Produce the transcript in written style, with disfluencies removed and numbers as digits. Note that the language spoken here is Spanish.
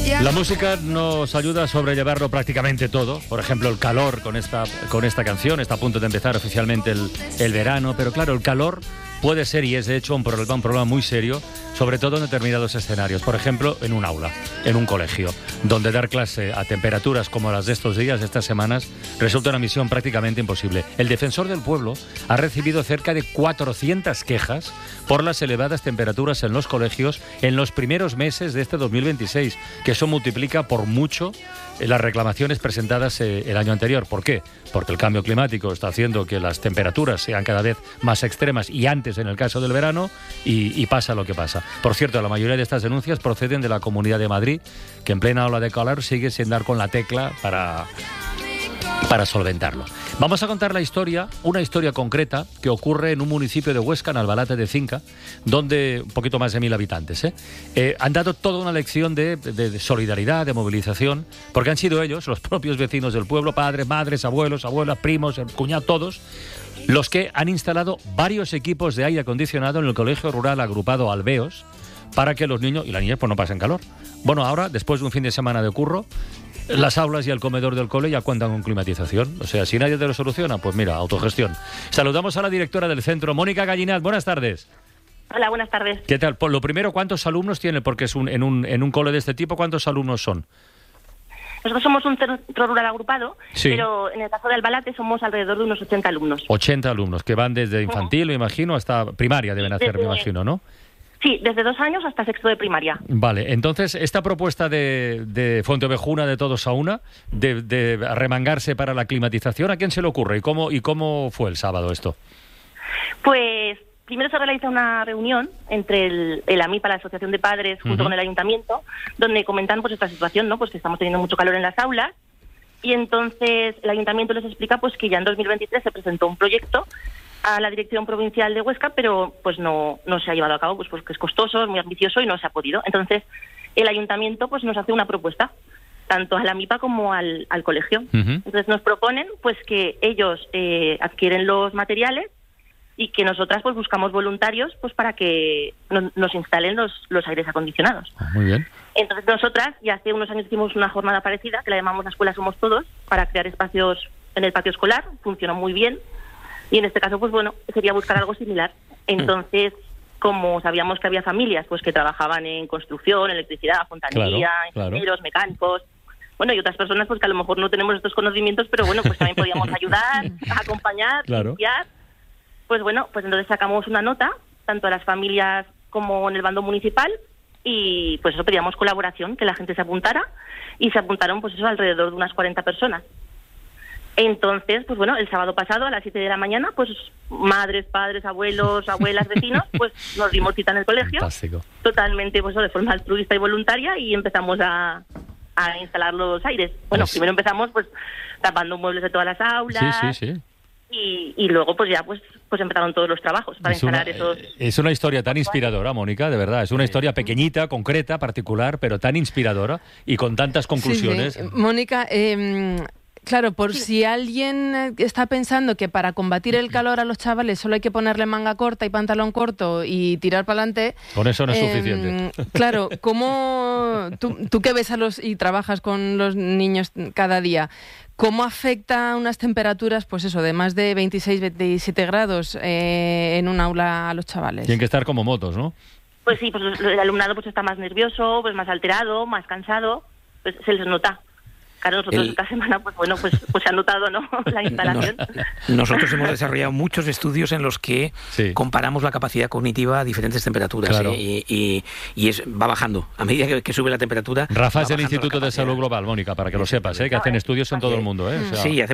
La música nos ayuda a sobrellevarlo prácticamente todo. Por ejemplo, el calor con esta canción. Está a punto de empezar oficialmente el verano. Pero claro, el calor puede ser y es de hecho un problema muy serio, sobre todo en determinados escenarios. Por ejemplo, en un aula, en un colegio, donde dar clase a temperaturas como las de estos días, de estas semanas, resulta una misión prácticamente imposible. El Defensor del Pueblo ha recibido cerca de 400 quejas por las elevadas temperaturas en los colegios en los primeros meses de este 2026, que eso multiplica por mucho las reclamaciones presentadas el año anterior. ¿Por qué? Porque el cambio climático está haciendo que las temperaturas sean cada vez más extremas y antes en el caso del verano, y pasa lo que pasa. Por cierto, la mayoría de estas denuncias proceden de la Comunidad de Madrid, que en plena ola de calor sigue sin dar con la tecla para solventarlo. Vamos a contar una historia concreta que ocurre en un municipio de Huesca, en Albalate de Cinca, donde un poquito más de 1.000 habitantes. Han dado toda una lección de solidaridad, de movilización, porque han sido ellos, los propios vecinos del pueblo, padres, madres, abuelos, abuelas, primos, cuñados, todos, los que han instalado varios equipos de aire acondicionado en el colegio rural agrupado Alveos, para que los niños y las niñas pues no pasen calor. Bueno, ahora, después de un fin de semana de curro, las aulas y el comedor del cole ya cuentan con climatización. O sea, si nadie te lo soluciona, pues mira, autogestión. Saludamos a la directora del centro, Mónica Gallinat. Buenas tardes. Hola, buenas tardes. ¿Qué tal? Pues lo primero, ¿cuántos alumnos tiene? Porque es en un cole de este tipo, ¿cuántos alumnos son? Nosotros somos un centro rural agrupado, sí, pero en el caso de Albalate somos alrededor de unos 80 alumnos. 80 alumnos, que van desde infantil, me imagino, hasta primaria deben hacer, me imagino, ¿no? Sí, desde 2 años hasta sexto de primaria. Vale, entonces, esta propuesta de Fuenteovejuna, de Todos a Una, de arremangarse para la climatización, ¿a quién se le ocurre? ¿Y cómo fue el sábado esto? Pues primero se realiza una reunión entre el AMIPA, la Asociación de Padres, junto con el Ayuntamiento, donde comentan pues esta situación, ¿no? Pues que estamos teniendo mucho calor en las aulas, y entonces el Ayuntamiento les explica pues que ya en 2023 se presentó un proyecto a la Dirección Provincial de Huesca, pero pues no se ha llevado a cabo, pues porque es costoso, es muy ambicioso y no se ha podido. Entonces, el Ayuntamiento pues nos hace una propuesta, tanto a la MIPA como al colegio. Entonces nos proponen pues que ellos adquieren los materiales y que nosotras pues buscamos voluntarios pues para que nos instalen los aires acondicionados. Muy bien. Entonces nosotras ya hace unos años hicimos una jornada parecida, que la llamamos La Escuela Somos Todos, para crear espacios en el patio escolar. Funcionó muy bien. Y en este caso, pues bueno, sería buscar algo similar. Entonces, como sabíamos que había familias pues que trabajaban en construcción, electricidad, fontanería, ingenieros, mecánicos, bueno, y otras personas pues que a lo mejor no tenemos estos conocimientos, pero bueno, pues también podíamos ayudar, acompañar, limpiar. Pues bueno, pues entonces sacamos una nota, tanto a las familias como en el bando municipal, y pues eso, pedíamos colaboración, que la gente se apuntara, y se apuntaron pues eso alrededor de unas 40 personas. Entonces, pues bueno, el sábado pasado a las 7 de la mañana, pues madres, padres, abuelos, abuelas, vecinos, pues nos dimos cita en el colegio. Fantástico. Totalmente, pues de forma altruista y voluntaria, y empezamos a instalar los aires. Bueno, primero empezamos pues tapando muebles de todas las aulas. Sí. Y luego pues ya pues empezaron todos los trabajos para instalar esos... Es una historia tan inspiradora, Mónica, de verdad. Es una historia pequeñita, concreta, particular, pero tan inspiradora y con tantas conclusiones. Sí. Mónica, claro, por si alguien está pensando que para combatir el calor a los chavales solo hay que ponerle manga corta y pantalón corto y tirar para adelante... Con eso no es suficiente. Claro, ¿cómo tú que ves y trabajas con los niños cada día, cómo afecta unas temperaturas, pues eso, de más de 26, 27 grados en un aula a los chavales? Tienen que estar como motos, ¿no? Pues sí, pues el alumnado pues está más nervioso, pues más alterado, más cansado, pues se les nota. Claro, nosotros esta semana, pues bueno, pues se ha notado, ¿no?, la instalación. Nosotros hemos desarrollado muchos estudios en los que comparamos la capacidad cognitiva a diferentes temperaturas, claro. Y va bajando. A medida que sube la temperatura... Rafa es del Instituto de Salud Global, Mónica, para que lo sepas, que hacen estudios en todo el mundo. O sea, sí,